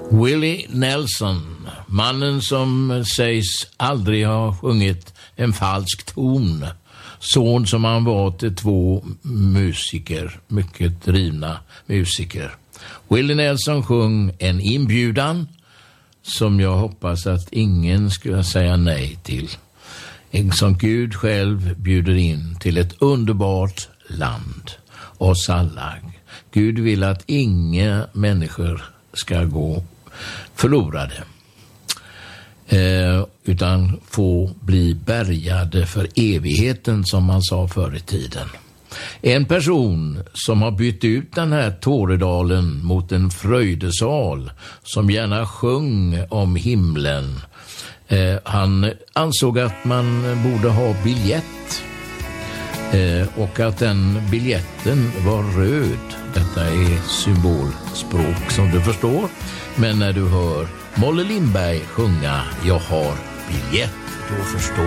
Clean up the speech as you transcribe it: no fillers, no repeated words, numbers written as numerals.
Willie Nelson, mannen som sägs aldrig ha sjungit en falsk ton. Son som han var till 2 musiker, mycket drivna musiker. Willie Nelson sjöng en inbjudan som jag hoppas att ingen skulle säga nej till. En som Gud själv bjuder in till ett underbart land. Oss alla. Gud vill att inga människor ska gå förlorade. Utan få bli bärgade för evigheten, som man sa förr i tiden. En person som har bytt ut den här Tåredalen mot en fröjdesal, som gärna sjöng om himlen. Han ansåg att man borde ha biljett och att den biljetten var röd. Detta är symbolspråk som du förstår. Men när du hör Molle Lindberg sjunga Jag har biljett, då förstår